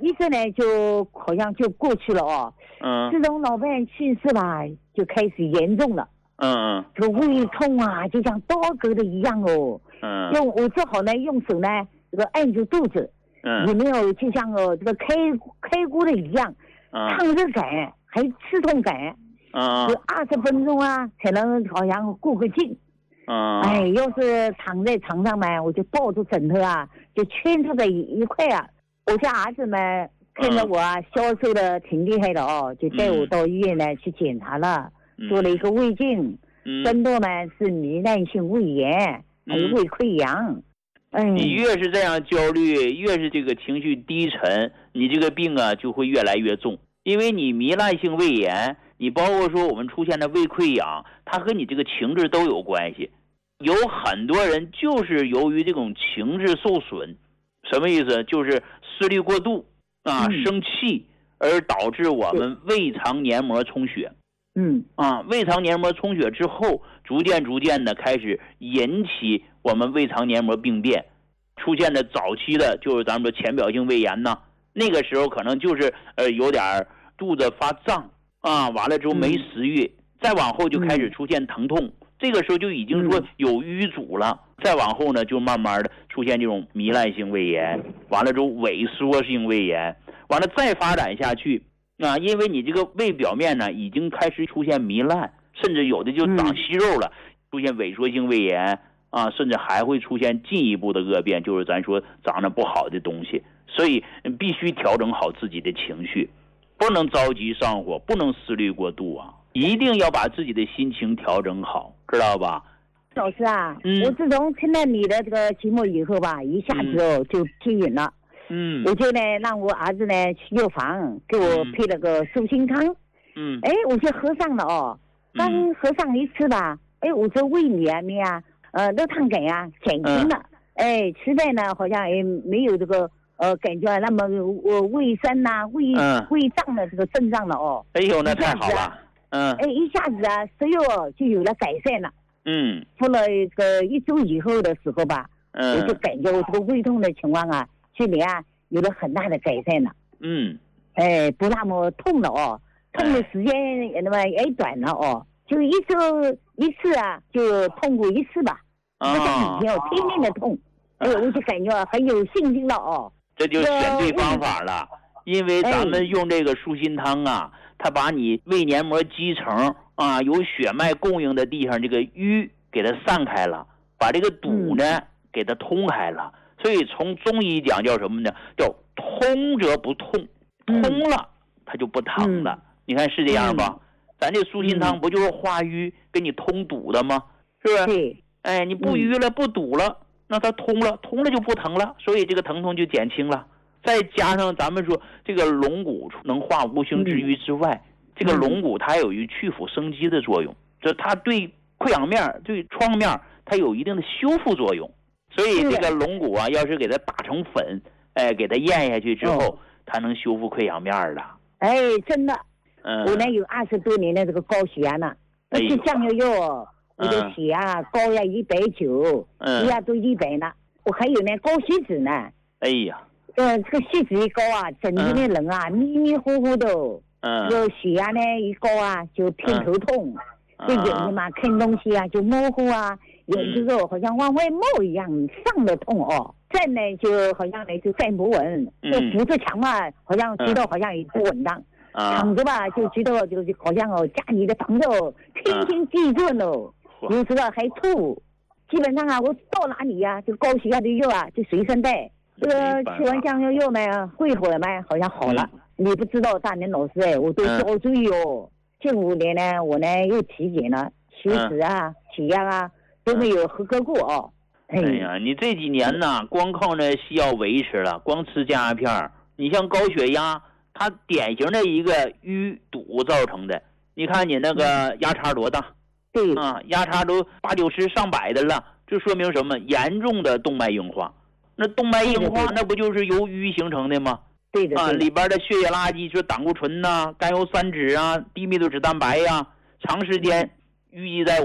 医生呢就好像就过去了哦。自从老伴去世吧，就开始严重了。这个胃痛啊，就像刀割的一样哦。我只好呢用手呢这个按住肚子，有没有就像这个开锅的一样，烫热感还刺痛感。有20分钟啊才能好像过个劲。要是躺在床上嘛，我就抱住枕头啊，就圈住在一块啊。我家儿子们看着我啊消瘦的挺厉害的哦，就带我到医院呢去检查了，做了一个胃镜，诊断呢是糜烂性胃炎，还有胃溃疡。 你越是这样焦虑，越是这个情绪低沉，你这个病啊就会越来越重。因为你糜烂性胃炎，你包括说我们出现的胃溃疡，它和你这个情志都有关系。有很多人就是由于这种情志受损，什么意思？就是思虑过度啊，生气，而导致我们胃肠黏膜充血。胃肠黏膜充血之后，逐渐的开始引起我们胃肠黏膜病变，出现的早期的就是咱们说浅表性胃炎呢。那个时候可能就是有点肚子发胀啊，完了之后没食欲，再往后就开始出现疼痛。这个时候就已经说有淤阻了，再往后呢就慢慢的出现这种糜烂性胃炎，完了之后萎缩性胃炎，完了再发展下去啊，因为你这个胃表面呢已经开始出现糜烂，甚至有的就长息肉了，出现萎缩性胃炎啊，甚至还会出现进一步的恶变，就是咱说长得不好的东西。所以必须调整好自己的情绪，不能着急上火，不能思虑过度啊，一定要把自己的心情调整好，知道吧？ 老师啊，我自从听了你的这个节目以后吧，一下子就听允了。我就呢让我儿子呢去药房给我配了个舒心汤。我就喝上了哦。刚喝上一次吧，我这胃里面啊，热烫感啊减轻了。吃饭呢好像也没有这个感觉那么胃酸呐、胃胀的这个症状了哦。 那太好了。 一下子啊，食欲就有了改善了。过了这个1周以后的时候吧，我就感觉我这个胃痛的情况啊，去年啊有了很大的改善了。不那么痛了哦，痛的时间那么也短了哦，就1周1次啊，就痛过1次吧，不像以前我拼命的痛。我就感觉很有信心了哦。 这就选对方法了，因为咱们用这个舒心汤啊，它把你胃黏膜基层啊有血脉供应的地方这个瘀给它散开了，把这个堵呢给它通开了。所以从中医讲叫什么呢？叫通则不痛，通了它就不疼了。你看是这样吧？咱这舒心汤不就是化瘀给你通堵的吗？是不是？你不瘀了不堵了，那它通了就不疼了，所以这个疼痛就减轻了。再加上咱们说这个龙骨能化无形之瘀之外，这个龙骨它有一去腐生肌的作用，就它对溃疡面对创面它有一定的修复作用。所以这个龙骨啊，要是给它打成粉，给它咽下去之后，它能修复溃疡面的。 真的。我呢有20多年的这个高血压呢，吃降药药，我的血压高呀190，血压都100呢。我还有呢高血脂呢。这个血脂一高啊，整天的人啊迷迷糊糊的。这个血压呢一高啊，就偏头痛，这眼睛嘛看东西啊就模糊啊，眼睛肉好像往外冒一样，上的痛哦。站呢就好像呢就站不稳，扶着墙嘛，好像觉得好像也不稳当。躺着吧就觉得就好像家里的房子天天地震哦，有时候还吐。基本上啊，我到哪里啊，这个高血压的药啊就随身带。这个吃完降药药呢，过一会儿嘛好像好了。你不知道大年老师我都要注意哦。近5年呢，我呢又体检了，血脂啊、血压啊都没有合格过哦。 你这几年呢，光靠那西药维持了，光吃降压片，你像高血压。它典型的一个淤堵造成的，你看你那个压差多大？压差都80、90、100的了，这说明什么？严重的动脉硬化。那动脉硬化那不就是由淤形成的吗？里边的血液垃圾，就是胆固醇呐、甘油三酯啊、低密度脂蛋白呀，长时间淤积在